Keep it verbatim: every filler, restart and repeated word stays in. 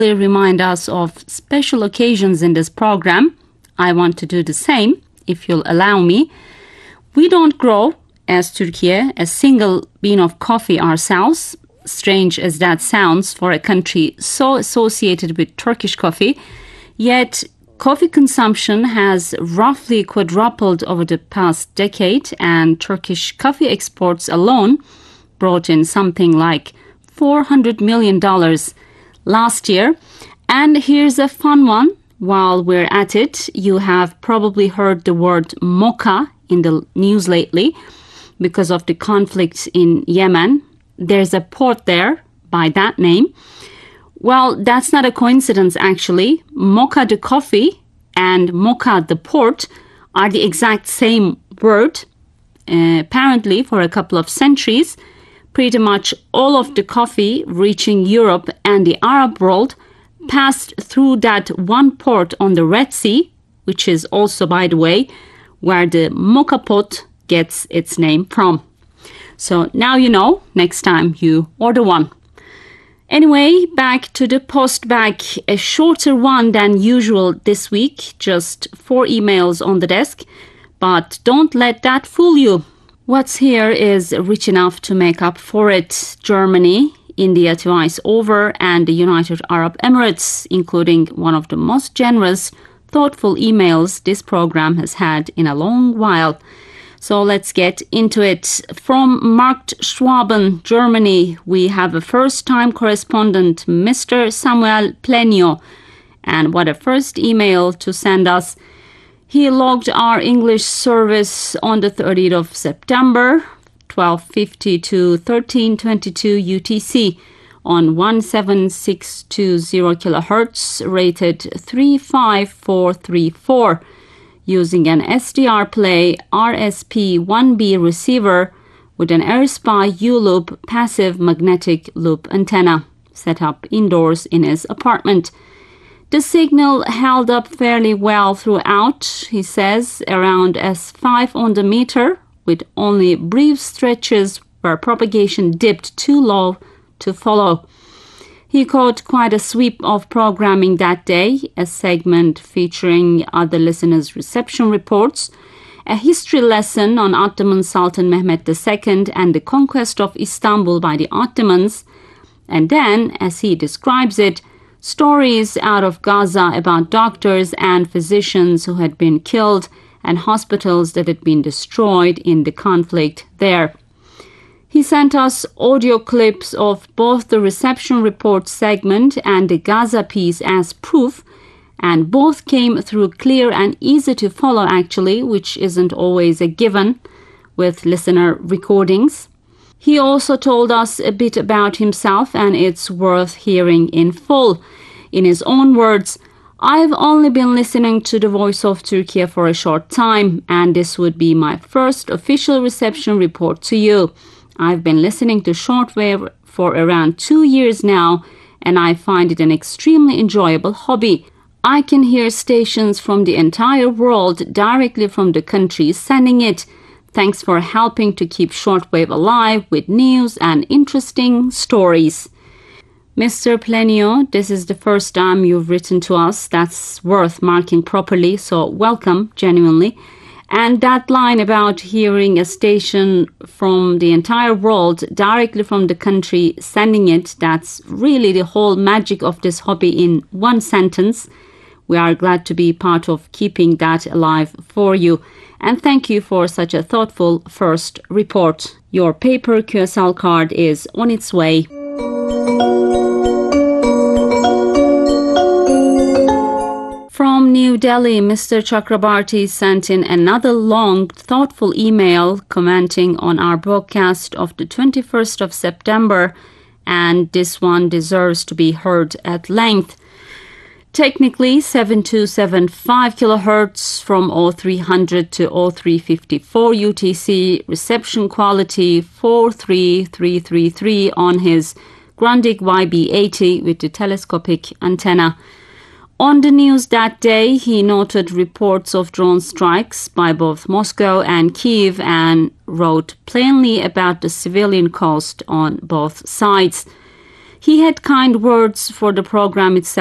remind us of special occasions in this program. I want to do the same, if you'll allow me. We don't grow, as Turkey, a single bean of coffee ourselves, strange as that sounds for a country so associated with Turkish coffee. Yet, coffee consumption has roughly quadrupled over the past decade, and Turkish coffee exports alone brought in something like four hundred million dollars last year. And here's a fun one. While we're at it, you have probably heard the word mocha in the news lately because of the conflicts in Yemen. There's a port there by that name. Well, that's not a coincidence, actually. Mocha the coffee and mocha the port are the exact same word. Uh, apparently, for a couple of centuries, pretty much all of the coffee reaching Europe and the Arab world passed through that one port on the Red Sea, which is also, by the way, where the mocha pot gets its name from. So now you know, next time you order one. Anyway, back to the post bag, a shorter one than usual this week, just four emails on the desk, but don't let that fool you. What's here is rich enough to make up for it. Germany, India twice over, and the United Arab Emirates, including one of the most generous, thoughtful emails this program has had in a long while. So let's get into it. From Markt Schwaben, Germany, we have a first-time correspondent, Mister Samuel Plenio. And what a first email to send us. He logged our English service on the thirtieth of September, twelve fifty to thirteen twenty-two U T C on one seven six two zero kilohertz, rated three five four three four, using an S D R Play R S P one B receiver with an AirSpy U-Loop passive magnetic loop antenna set up indoors in his apartment. The signal held up fairly well throughout, he says, around S five on the meter, with only brief stretches where propagation dipped too low to follow. He caught quite a sweep of programming that day, a segment featuring other listeners' reception reports, a history lesson on Ottoman Sultan Mehmed the Second and the conquest of Istanbul by the Ottomans, and then, as he describes it, stories out of Gaza about doctors and physicians who had been killed and hospitals that had been destroyed in the conflict there. He sent us audio clips of both the reception report segment and the Gaza piece as proof, and both came through clear and easy to follow, actually, which isn't always a given with listener recordings. He also told us a bit about himself, and it's worth hearing in full. In his own words, "I've only been listening to the Voice of Turkey for a short time, and this would be my first official reception report to you. I've been listening to shortwave for around two years now, and I find it an extremely enjoyable hobby. I can hear stations from the entire world directly from the countries sending it. Thanks for helping to keep shortwave alive with news and interesting stories." Mister Plenio, this is the first time you've written to us. That's worth marking properly, so welcome, genuinely. And that line about hearing a station from the entire world directly from the country sending it, that's really the whole magic of this hobby in one sentence. We are glad to be part of keeping that alive for you. And thank you for such a thoughtful first report. Your paper Q S L card is on its way. From New Delhi, Mister Chakrabarti sent in another long, thoughtful email commenting on our broadcast of the twenty-first of September, and this one deserves to be heard at length. Technically, seven two seven five kilohertz from oh three hundred to oh three fifty-four U T C, reception quality four three three three three on his Grundig Y B eighty with the telescopic antenna. On the news that day, he noted reports of drone strikes by both Moscow and Kyiv and wrote plainly about the civilian cost on both sides. He had kind words for the program itself.